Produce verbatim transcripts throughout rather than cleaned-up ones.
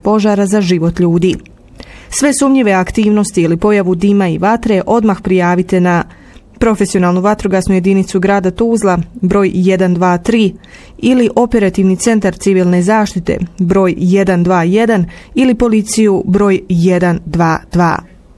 požara za život ljudi. Sve sumnjive aktivnosti ili pojavu dima i vatre odmah prijavite na profesionalnu vatrogasnu jedinicu grada Tuzla broj jedan dva tri ili operativni centar civilne zaštite broj jedan dva jedan ili policiju broj jedan dva dva.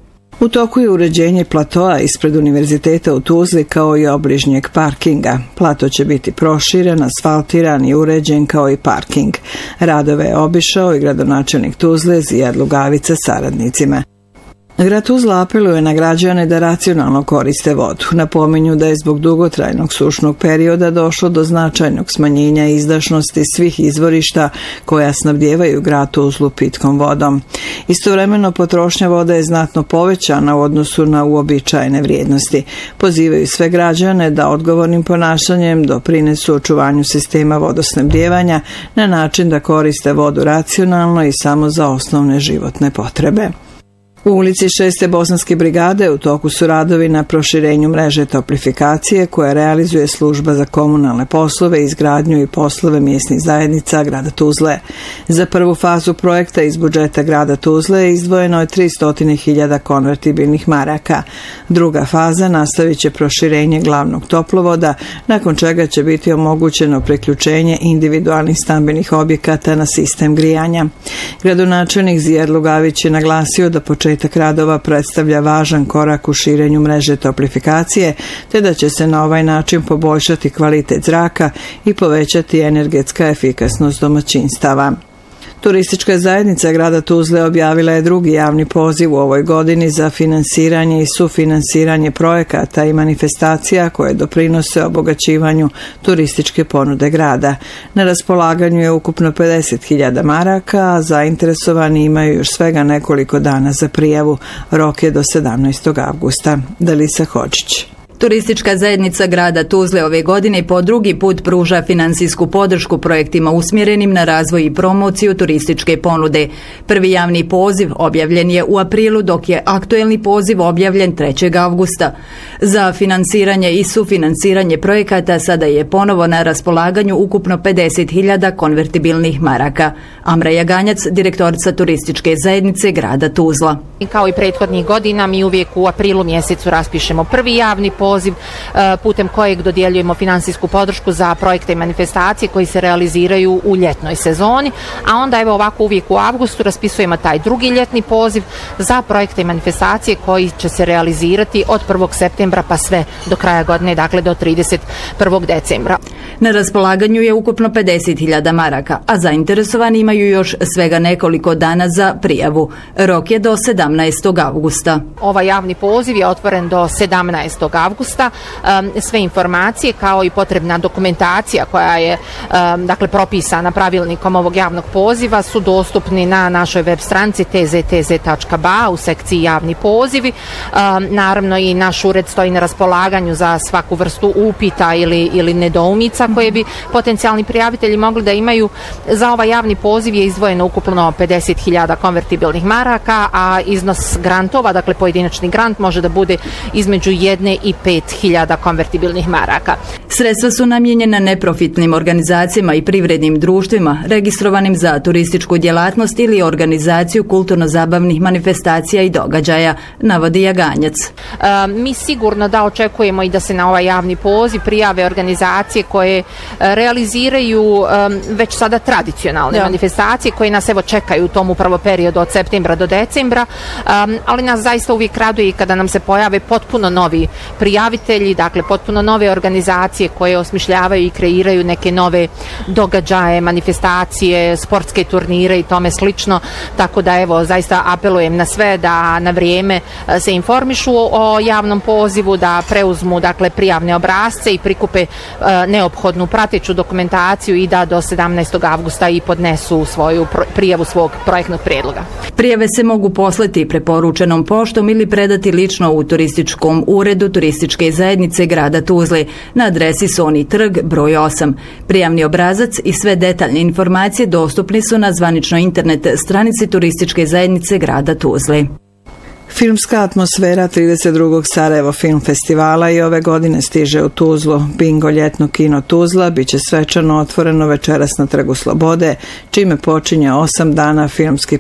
U toku je uređenje platoa ispred Univerziteta u Tuzli kao i obližnjeg parkinga. Plato će biti proširen, asfaltiran i uređen kao i parking. Radove je obišao i gradonačelnik Tuzle Zijad Lugavica saradnicima. Grad Tuzla apeluje na građane da racionalno koriste vodu. Napominju da je zbog dugotrajnog sušnog perioda došlo do značajnog smanjenja izdašnosti svih izvorišta koja snabdijevaju grad Tuzlu pitkom vodom. Istovremeno potrošnja vode je znatno povećana u odnosu na uobičajene vrijednosti. Pozivaju sve građane da odgovornim ponašanjem doprinesu očuvanju sistema vodosnabdijevanja na način da koriste vodu racionalno i samo za osnovne životne potrebe. U ulici šeste Bosanske brigade u toku su radovi na proširenju mreže toplifikacije koje realizuje služba za komunalne poslove, izgradnju i poslove mjesnih zajednica grada Tuzle. Za prvu fazu projekta iz budžeta grada Tuzle izdvojeno je tristo hiljada konvertibilnih maraka. Druga faza nastavit će proširenje glavnog toplovoda, nakon čega će biti omogućeno priključenje individualnih stambenih objekata na sistem grijanja. Gradonačelnik Zijad Lugavić je naglasio da početak Početak radova predstavlja važan korak u širenju mreže toplifikacije, te da će se na ovaj način poboljšati kvalitet zraka i povećati energetska efikasnost domaćinstava. Turistička zajednica grada Tuzle objavila je drugi javni poziv u ovoj godini za finansiranje i sufinansiranje projekata i manifestacija koje doprinose obogaćivanju turističke ponude grada. Na raspolaganju je ukupno pedeset hiljada maraka, a zainteresovani imaju još svega nekoliko dana za prijavu. Rok je do sedamnaestog avgusta. Dalisa Hodžić. Turistička zajednica grada Tuzle ove godine po drugi put pruža finansijsku podršku projektima usmjerenim na razvoj i promociju turističke ponude. Prvi javni poziv objavljen je u aprilu, dok je aktuelni poziv objavljen trećeg avgusta. Za finansiranje i sufinansiranje projekata sada je ponovo na raspolaganju ukupno pedeset hiljada konvertibilnih maraka. Amra Jaganjac, direktorica turističke zajednice grada Tuzla. Kao i prethodnih godina, mi uvijek u aprilu mjesecu raspišemo prvi javni poziv poziv putem kojeg dodjeljujemo finansijsku podršku za projekte i manifestacije koji se realiziraju u ljetnoj sezoni, a onda evo ovako uvijek u avgustu raspisujemo taj drugi ljetni poziv za projekte i manifestacije koji će se realizirati od prvog septembra pa sve do kraja godine, dakle do trideset prvog decembra. Na raspolaganju je ukupno pedeset hiljada maraka, a zainteresovani imaju još svega nekoliko dana za prijavu. Rok je do sedamnaestog avgusta. Ovaj javni poziv je otvoren do sedamnaestog avgusta. Sve informacije kao i potrebna dokumentacija koja je dakle propisana pravilnikom ovog javnog poziva su dostupni na našoj web stranici t z t z tačka b a u sekciji javni pozivi. Naravno i naš ured stoji na raspolaganju za svaku vrstu upita ili, ili nedoumica koje bi potencijalni prijavitelji mogli da imaju. Za ovaj javni poziv je izdvojeno ukupno pedeset hiljada konvertibilnih maraka, a iznos grantova, dakle pojedinačni grant može da bude između jedne i pet hiljada konvertibilnih maraka. Sredstva su namijenjena neprofitnim organizacijama i privrednim društvima registrovanim za turističku djelatnost ili organizaciju kulturno-zabavnih manifestacija i događaja, navodi Jaganjac. E, mi sigurno da očekujemo i da se na ovaj javni poziv prijave organizacije koje realiziraju um, već sada tradicionalne ja. manifestacije koje nas evo čekaju u tom upravo periodu od septembra do decembra, um, ali nas zaista uvijek raduje i kada nam se pojave potpuno novi prijavitelji, dakle potpuno nove organizacije koje osmišljavaju i kreiraju neke nove događaje, manifestacije, sportske turnire i tome slično, tako da evo zaista apelujem na sve da na vrijeme se informišu o javnom pozivu, da preuzmu dakle prijavne obrasce i prikupe uh, neophodnu prateću dokumentaciju i da do sedamnaestog avgusta i podnesu svoju prijavu svog projektnog prijedloga. Prijave se mogu poslati preporučenom poštom ili predati lično u turističkom uredu turističke zajednice grada Tuzle na adresi Soni trg broj osam. Prijavni obrazac i sve detaljne informacije dostupni su na zvaničnoj internet stranici turističke zajednice grada Tuzle. Filmska atmosfera trideset drugog Sarajevo film festivala i ove godine stiže u Tuzlu. Bingo ljetno kino Tuzla biće svečano otvoreno večeras na Trgu Slobode, čime počinje osam dana filmski